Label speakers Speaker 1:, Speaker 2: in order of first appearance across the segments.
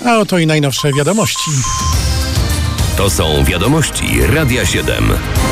Speaker 1: A oto i najnowsze wiadomości.
Speaker 2: To są wiadomości Radia 7.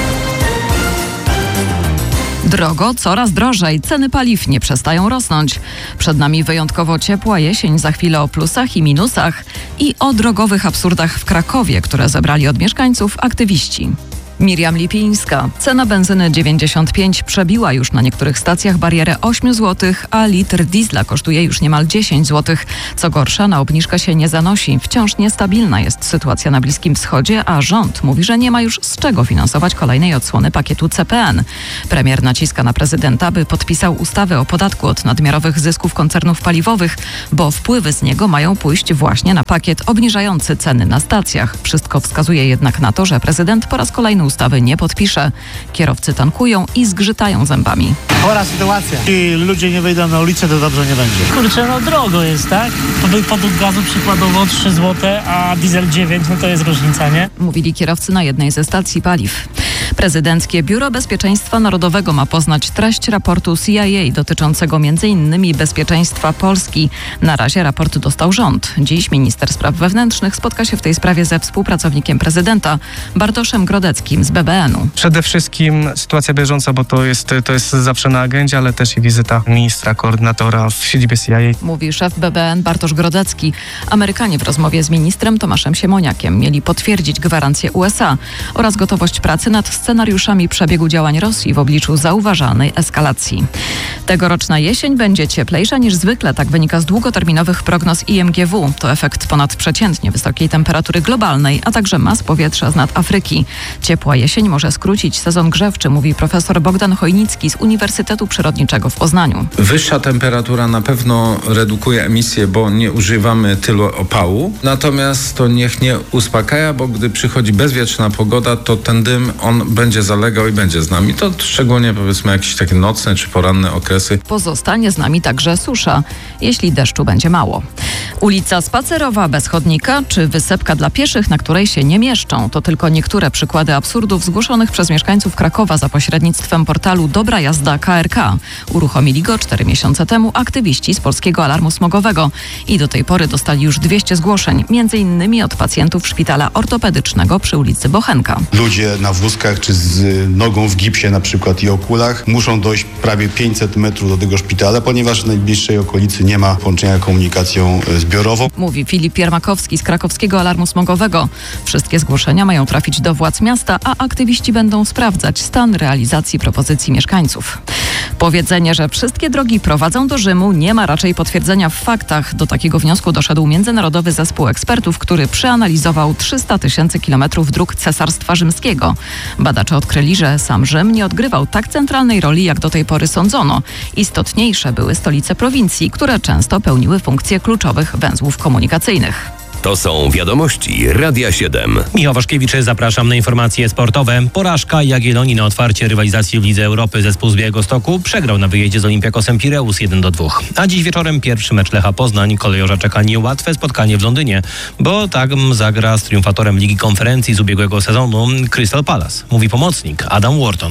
Speaker 3: Drogo, coraz drożej. Ceny paliw nie przestają rosnąć. Przed nami wyjątkowo ciepła jesień, za chwilę o plusach i minusach i o drogowych absurdach w Krakowie, które zebrali od mieszkańców aktywiści. Miriam Lipińska. Cena benzyny 95 przebiła już na niektórych stacjach barierę 8 zł, a litr diesla kosztuje już niemal 10 zł. Co gorsza, na obniżkę się nie zanosi. Wciąż niestabilna jest sytuacja na Bliskim Wschodzie, a rząd mówi, że nie ma już z czego finansować kolejnej odsłony pakietu CPN. Premier naciska na prezydenta, by podpisał ustawę o podatku od nadmiarowych zysków koncernów paliwowych, bo wpływy z niego mają pójść właśnie na pakiet obniżający ceny na stacjach. Wszystko wskazuje jednak na to, że prezydent po raz kolejny ustawy nie podpisze. Kierowcy tankują i zgrzytają zębami.
Speaker 4: Chora sytuacja. I ludzie nie wyjdą na ulicę, to dobrze nie będzie.
Speaker 5: Kurczę, no drogo jest, tak? To był podłóg gazu przykładowo 3 zł, a diesel 9, no to jest różnica, nie?
Speaker 3: Mówili kierowcy na jednej ze stacji paliw. Prezydenckie Biuro Bezpieczeństwa Narodowego ma poznać treść raportu CIA dotyczącego m.in. bezpieczeństwa Polski. Na razie raport dostał rząd. Dziś minister spraw wewnętrznych spotka się w tej sprawie ze współpracownikiem prezydenta, Bartoszem Grodeckim z BBN-u.
Speaker 6: Przede wszystkim sytuacja bieżąca, bo to jest zawsze na agendzie, ale też i wizyta ministra, koordynatora w siedzibie CIA.
Speaker 3: Mówi szef BBN Bartosz Grodecki. Amerykanie w rozmowie z ministrem Tomaszem Siemoniakiem mieli potwierdzić gwarancje USA oraz gotowość pracy nad scenariuszami przebiegu działań Rosji w obliczu zauważalnej eskalacji. Tegoroczna jesień będzie cieplejsza niż zwykle, tak wynika z długoterminowych prognoz IMGW. To efekt ponadprzeciętnie wysokiej temperatury globalnej, a także mas powietrza z nad Afryki. Ciepła jesień może skrócić sezon grzewczy, mówi profesor Bogdan Chojnicki z Uniwersytetu Przyrodniczego w Poznaniu.
Speaker 7: Wyższa temperatura na pewno redukuje emisję, bo nie używamy tylu opału. Natomiast to niech nie uspokaja, bo gdy przychodzi bezwietrzna pogoda, to ten dym, on będzie zalegał i będzie z nami. To szczególnie powiedzmy jakieś takie nocne czy poranne okresy.
Speaker 3: Pozostanie z nami także susza, jeśli deszczu będzie mało. Ulica Spacerowa bez chodnika czy wysepka dla pieszych, na której się nie mieszczą. To tylko niektóre przykłady absurdów zgłoszonych przez mieszkańców Krakowa za pośrednictwem portalu Dobra Jazda KRK. Uruchomili go 4 miesiące temu aktywiści z Polskiego Alarmu Smogowego i do tej pory dostali już 200 zgłoszeń, m.in. od pacjentów szpitala ortopedycznego przy ulicy Bochenka.
Speaker 8: Ludzie na wózkach czy z nogą w gipsie na przykład i okulach muszą dojść prawie 500 metrów do tego szpitala, ponieważ w najbliższej okolicy nie ma połączenia komunikacją zbiorową.
Speaker 3: Mówi Filip Piermakowski z Krakowskiego Alarmu Smogowego. Wszystkie zgłoszenia mają trafić do władz miasta, a aktywiści będą sprawdzać stan realizacji propozycji mieszkańców. Powiedzenie, że wszystkie drogi prowadzą do Rzymu, nie ma raczej potwierdzenia w faktach. Do takiego wniosku doszedł międzynarodowy zespół ekspertów, który przeanalizował 300 000 kilometrów dróg Cesarstwa Rzymskiego. Badacze odkryli, że sam Rzym nie odgrywał tak centralnej roli, jak do tej pory sądzono. Istotniejsze były stolice prowincji, które często pełniły funkcje kluczowych węzłów komunikacyjnych.
Speaker 2: To są wiadomości Radia 7.
Speaker 9: Michał Waszkiewicz, zapraszam na informacje sportowe. Porażka Jagiellonii na otwarcie rywalizacji w Lidze Europy. Zespół z Białegostoku przegrał na wyjeździe z Olympiakosem Pireus 1-2. A dziś wieczorem pierwszy mecz Lecha Poznań. Kolejorza czeka niełatwe spotkanie w Londynie, bo tam zagra z triumfatorem Ligi Konferencji z ubiegłego sezonu Crystal Palace. Mówi pomocnik Adam Wharton.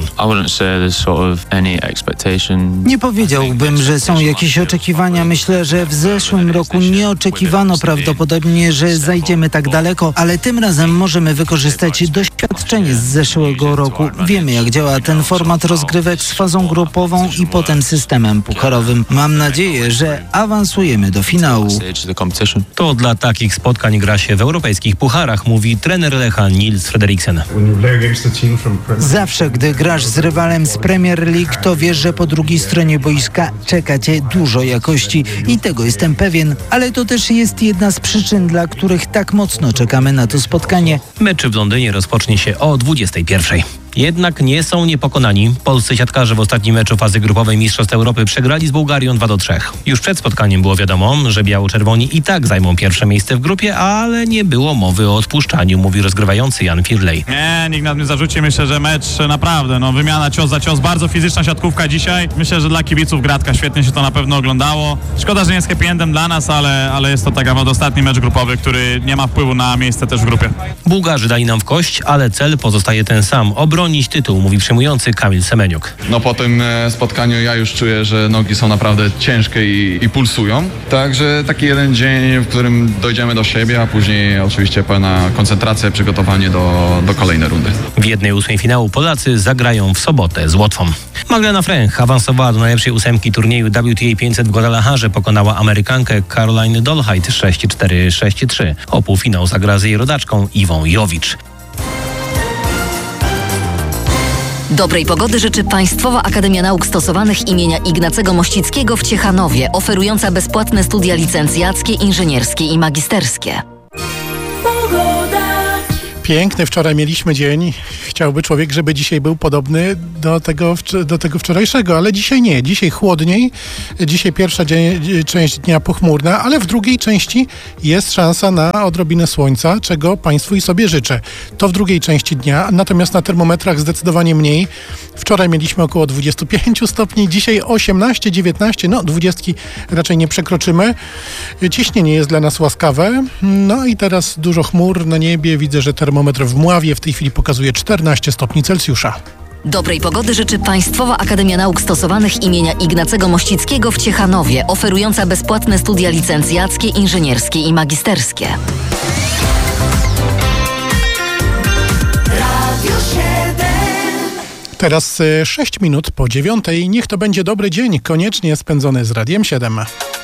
Speaker 10: Nie powiedziałbym, że są jakieś oczekiwania. Myślę, że w zeszłym roku nie oczekiwano prawdopodobnie, że zajdziemy tak daleko, ale tym razem możemy wykorzystać doświadczenie z zeszłego roku. Wiemy, jak działa ten format rozgrywek z fazą grupową i potem systemem pucharowym. Mam nadzieję, że awansujemy do finału.
Speaker 9: To dla takich spotkań gra się w europejskich pucharach, mówi trener Lecha Nils Frederiksen.
Speaker 10: Zawsze, gdy grasz z rywalem z Premier League, to wiesz, że po drugiej stronie boiska czeka cię dużo jakości i tego jestem pewien, ale to też jest jedna z przyczyn, dla których tak mocno czekamy na to spotkanie.
Speaker 9: Mecz w Londynie rozpocznie się o 21:00. Jednak nie są niepokonani. Polscy siatkarze w ostatnim meczu fazy grupowej Mistrzostw Europy przegrali z Bułgarią 2-3. Już przed spotkaniem było wiadomo, że biało-czerwoni i tak zajmą pierwsze miejsce w grupie, ale nie było mowy o odpuszczaniu, mówi rozgrywający Jan Firlej.
Speaker 11: Nie, nikt nas nie zarzuci. Myślę, że mecz naprawdę, wymiana cios za cios. Bardzo fizyczna siatkówka dzisiaj. Myślę, że dla kibiców gratka. Świetnie się to na pewno oglądało. Szkoda, że nie jest happy endem dla nas, ale jest to tak naprawdę ostatni mecz grupowy, który nie ma wpływu na miejsce też w grupie.
Speaker 9: Bułgarzy dali nam w kość, ale cel pozostaje ten sam. Obronić bronić tytułu, mówi przejmujący Kamil Semeniuk.
Speaker 12: No po tym spotkaniu ja już czuję, że nogi są naprawdę ciężkie i pulsują. Także taki jeden dzień, w którym dojdziemy do siebie, a później oczywiście pełna koncentracja, przygotowanie do kolejnej rundy.
Speaker 9: W 1/8 finału Polacy zagrają w sobotę z Łotwą. Magdalena Fręch awansowała do najlepszej 8 turnieju WTA 500 w Guadalajarze. Pokonała Amerykankę Caroline Dolhait 6-4, 6-3. O półfinał zagra z jej rodaczką Iwą Jowicz.
Speaker 13: Dobrej pogody życzy Państwowa Akademia Nauk Stosowanych imienia Ignacego Mościckiego w Ciechanowie, oferująca bezpłatne studia licencjackie, inżynierskie i magisterskie.
Speaker 1: Piękny wczoraj mieliśmy dzień. Chciałby człowiek, żeby dzisiaj był podobny do tego wczorajszego, ale dzisiaj nie. Dzisiaj chłodniej. Dzisiaj pierwsza część dnia pochmurna, ale w drugiej części jest szansa na odrobinę słońca, czego Państwu i sobie życzę. To w drugiej części dnia, natomiast na termometrach zdecydowanie mniej. Wczoraj mieliśmy około 25 stopni, dzisiaj 18, 19, 20 raczej nie przekroczymy. Ciśnienie jest dla nas łaskawe. No i teraz dużo chmur na niebie. Widzę, że termometr w Mławie w tej chwili pokazuje 14 stopni Celsjusza.
Speaker 13: Dobrej pogody życzy Państwowa Akademia Nauk Stosowanych imienia Ignacego Mościckiego w Ciechanowie, oferująca bezpłatne studia licencjackie, inżynierskie i magisterskie.
Speaker 1: Teraz 6 minut po 9. Niech to będzie dobry dzień, koniecznie spędzony z Radiem 7.